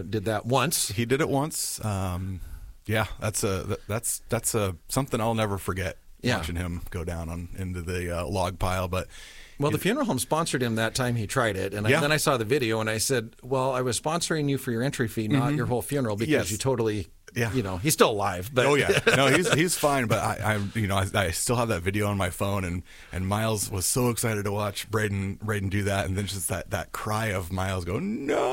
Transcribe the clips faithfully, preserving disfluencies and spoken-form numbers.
uh, did that once. He did it once. Um, yeah, that's a that's that's a something I'll never forget. Yeah. Watching him go down on into the uh, log pile, but. Well, the funeral home sponsored him that time he tried it, and I, Yeah. then I saw the video, and I said, well, I was sponsoring you for your entry fee, not Mhm. your whole funeral, because Yes. you totally, Yeah. you know, he's still alive. But Oh yeah, no, he's he's fine. But I, I you know, I, I still have that video on my phone, and, and Miles was so excited to watch Braden Braden do that, and then just that, that cry of Miles go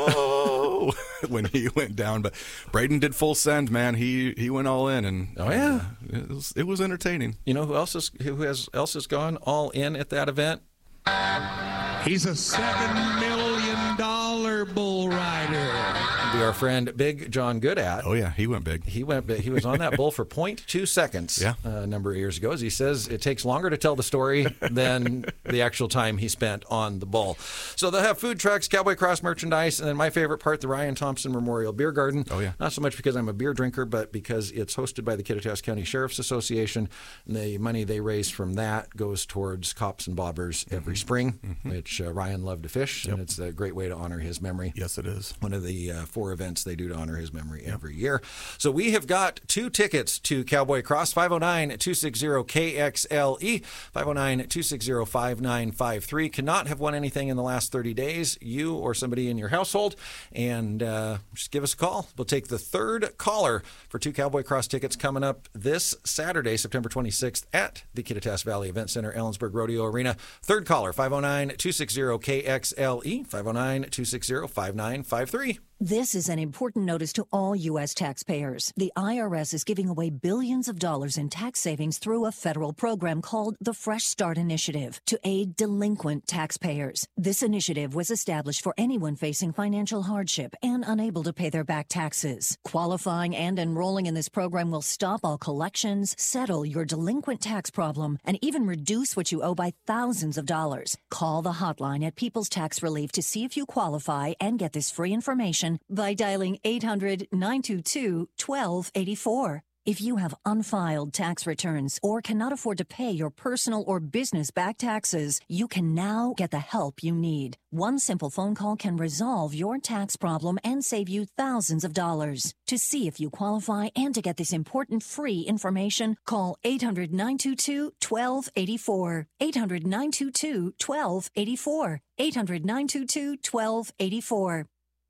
no when he went down. But Braden did full send, man. He he went all in, and Oh, yeah. uh, it was it was entertaining. You know who else is who has else has gone all in at that event? He's a seven million dollar bull rider. Be our friend Big John Goodat. Oh yeah, he went big. He went big. He was on that bull for zero point two seconds Yeah. uh, a number of years ago. As he says, it takes longer to tell the story than the actual time he spent on the bull. So they'll have food trucks, Cowboy Cross merchandise, and then my favorite part, the Ryan Thompson Memorial Beer Garden. Oh yeah. Not so much because I'm a beer drinker, but because it's hosted by the Kittitas County Sheriff's Association. And the money they raise from that goes towards Cops and Bobbers every Mm-hmm. spring, mm-hmm. which uh, Ryan loved to fish, Yep. and it's a great way to honor his memory. Yes, it is. One of the uh, four events they do to honor his memory yep. every year. So we have got two tickets to Cowboy Cross, five oh nine, two six zero, K X L E, five oh nine, two six zero, five nine five three. Cannot have won anything in the last thirty days, you or somebody in your household, and uh, just give us a call. We'll take the third caller for two Cowboy Cross tickets coming up this Saturday, September twenty-sixth at the Kittitas Valley Event Center, Ellensburg Rodeo Arena. Third caller, five oh nine, two six zero, K X L E, five oh nine, two six zero, five nine five three. This is an important notice to all U S taxpayers. The I R S is giving away billions of dollars in tax savings through a federal program called the Fresh Start Initiative to aid delinquent taxpayers. This initiative was established for anyone facing financial hardship and unable to pay their back taxes. Qualifying and enrolling in this program will stop all collections, settle your delinquent tax problem, and even reduce what you owe by thousands of dollars. Call the hotline at People's Tax Relief to see if you qualify and get this free information by dialing eight hundred, nine two two, one two eight four. If you have unfiled tax returns or cannot afford to pay your personal or business back taxes, you can now get the help you need. One simple phone call can resolve your tax problem and save you thousands of dollars. To see if you qualify and to get this important free information, call eight hundred, nine two two, one two eight four. eight hundred, nine two two, one two eight four. eight hundred, nine two two, one two eight four.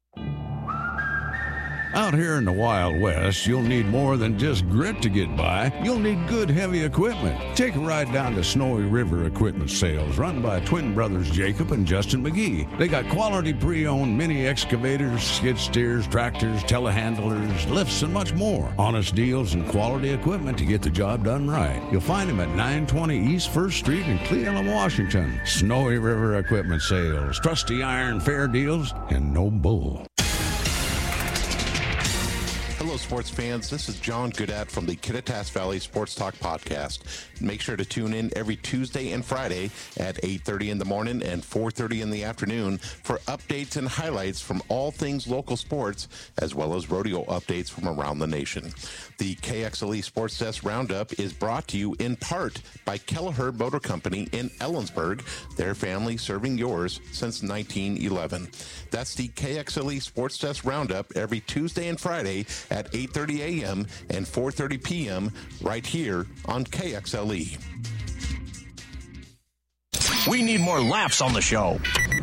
Out here in the Wild West, you'll need more than just grit to get by. You'll need good, heavy equipment. Take a ride down to Snowy River Equipment Sales, run by twin brothers Jacob and Justin McGee. They got quality pre-owned mini excavators, skid steers, tractors, telehandlers, lifts, and much more. Honest deals and quality equipment to get the job done right. You'll find them at nine twenty East First Street in Cleveland, Washington. Snowy River Equipment Sales, trusty iron, fair deals, and no bull. Hello, sports fans. This is John Goodat from the Kittitas Valley Sports Talk Podcast. Make sure to tune in every Tuesday and Friday at eight thirty in the morning and four thirty in the afternoon for updates and highlights from all things local sports, as well as rodeo updates from around the nation. The K X L E Sports Desk Roundup is brought to you in part by Kelleher Motor Company in Ellensburg, their family serving yours since nineteen eleven. That's the K X L E Sports Desk Roundup every Tuesday and Friday at eight thirty a.m. and four thirty p.m. right here on K X L E. We need more laughs on the show.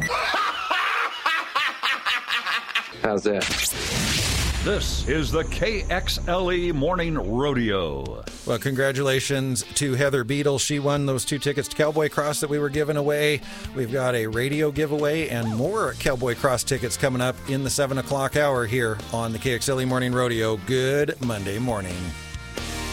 How's that? This is the K X L E Morning Rodeo. Well, congratulations to Heather Beadle. She won those two tickets to Cowboy Cross that we were giving away. We've got a radio giveaway and more Cowboy Cross tickets coming up in the seven o'clock hour here on the K X L E Morning Rodeo. Good Monday morning.